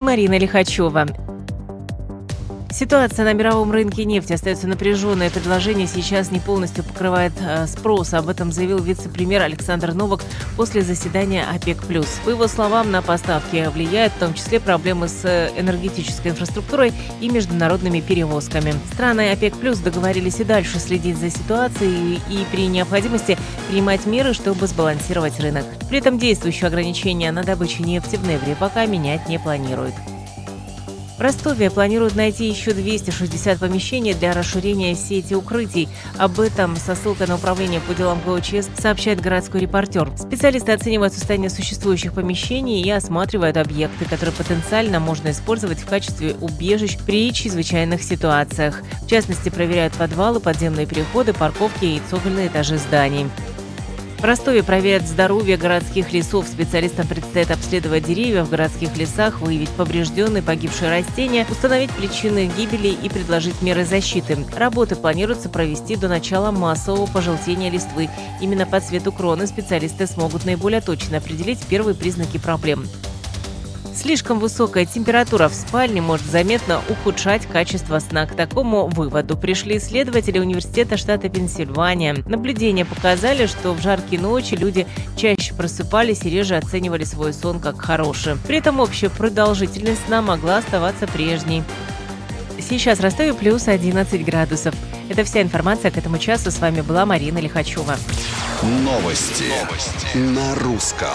Марина Лихачева. Ситуация на мировом рынке нефти остается напряженной. Предложение сейчас не полностью покрывает спрос. Об этом заявил вице-премьер Александр Новак после заседания ОПЕК+. По его словам, на поставки влияют в том числе проблемы с энергетической инфраструктурой и международными перевозками. Страны ОПЕК+ договорились и дальше следить за ситуацией и при необходимости принимать меры, чтобы сбалансировать рынок. При этом действующие ограничения на добычу нефти в ноябре пока менять не планируют. В Ростове планируют найти еще 260 помещений для расширения сети укрытий. Об этом со ссылкой на управление по делам ГОЧС сообщает городской репортер. Специалисты оценивают состояние существующих помещений и осматривают объекты, которые потенциально можно использовать в качестве убежищ при чрезвычайных ситуациях. В частности, проверяют подвалы, подземные переходы, парковки и цокольные этажи зданий. В Ростове проверят здоровье городских лесов. Специалистам предстоит обследовать деревья в городских лесах, выявить поврежденные, погибшие растения, установить причины гибели и предложить меры защиты. Работы планируется провести до начала массового пожелтения листвы. Именно по цвету кроны специалисты смогут наиболее точно определить первые признаки проблем. Слишком высокая температура в спальне может заметно ухудшать качество сна. К такому выводу пришли исследователи университета штата Пенсильвания. Наблюдения показали, что в жаркие ночи люди чаще просыпались и реже оценивали свой сон как хороший. При этом общая продолжительность сна могла оставаться прежней. Сейчас в Ростове плюс 11 градусов. Это вся информация к этому часу. С вами была Марина Лихачева. Новости на русском.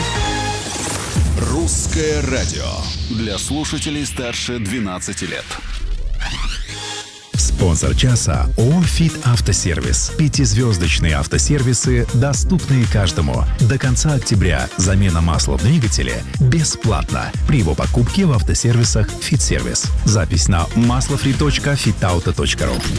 Русское радио для слушателей старше 12 лет. Спонсор часа ООО «ФИТ Автосервис». 5-звездочные автосервисы, доступные каждому. До конца октября замена масла в двигателе бесплатна при его покупке в автосервисах «ФИТ Сервис». Запись на maslofree.fitauto.ru.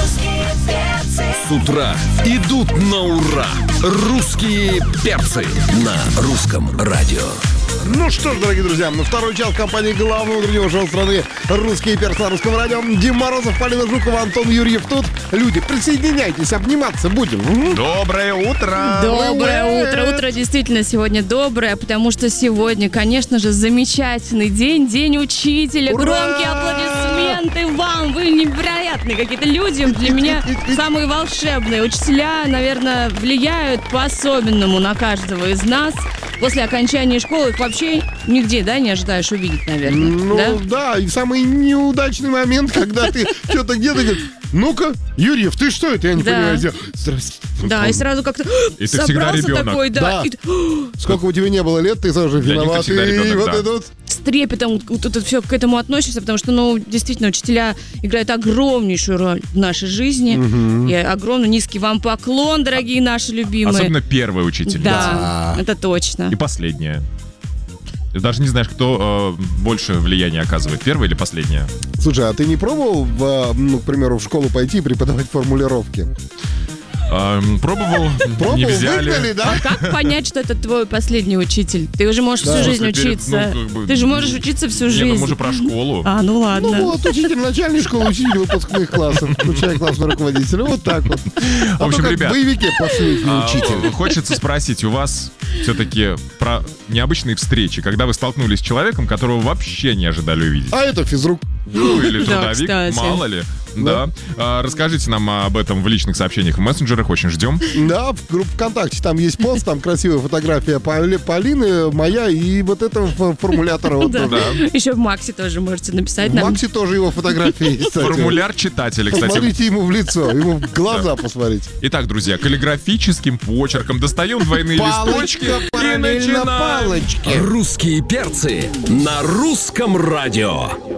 С утра идут на ура. Русские перцы на русском радио. Ну что ж, дорогие друзья, второй час компании главного утреннего шоу страны «Русские перцы» на русском радио. Дим Морозов, Полина Жукова, Антон Юрьев тут. Люди, присоединяйтесь, обниматься будем. Доброе утро! Доброе утро! Утро действительно сегодня доброе, потому что сегодня, конечно же, замечательный день, День учителя. Ура! Громкие аплодисменты вам! Вы невероятные какие-то люди. Для меня самые волшебные. Учителя, наверное, влияют по-особенному на каждого из нас. После окончания школы их вообще нигде, да, не ожидаешь увидеть, наверное? Ну да, и самый неудачный момент, когда ты что-то где-то говоришь: ну-ка, Юрьев, ты что это? Я не понимаю. Здрасте. Да, и сразу как-то И ты всегда ребенок. такой, да. И Сколько у тебя не было лет, ты сразу виноват. всегда И ребенок, вот да. это вот. с трепетом вот это все к этому относишься, потому что, ну, действительно, учителя играют огромнейшую роль в нашей жизни. И огромный низкий вам поклон, дорогие наши любимые. Особенно первый учитель. Да, это точно. И последняя. Ты даже не знаешь, кто больше влияния оказывает, первая или последняя. Слушай, а ты не пробовал, к примеру, в школу пойти и преподавать формулировки? Пробовал, не взяли. Выгнали, да? А как понять, что это твой последний учитель? Ты уже можешь всю жизнь учиться. Ты же можешь учиться всю жизнь. Нет, мы же про школу. А, ну ладно. Ну вот, учитель начальной школы, учитель выпускных классов, включая классного руководителя. Вот так вот. В общем, как ребят, в боевике последний учитель. хочется спросить у вас все-таки про необычные встречи, когда вы столкнулись с человеком, которого вообще не ожидали увидеть. А это физрук. Ну, или Да, трудовик, кстати. мало ли. Да. Расскажите нам об этом в личных сообщениях в мессенджерах, очень ждем. Да, в группе ВКонтакте там есть пост, там красивая фотография Полины, моя и вот этого формулятора. Вот, Да. Да. Еще в Максе тоже можете написать В нам. Максе тоже его фотография есть, кстати. Формуляр читателя, кстати. Посмотрите ему в лицо, ему в глаза посмотрите. Итак, друзья, каллиграфическим почерком достаем двойные листочки и параллельно начинаем. палочки. Русские перцы на русском радио.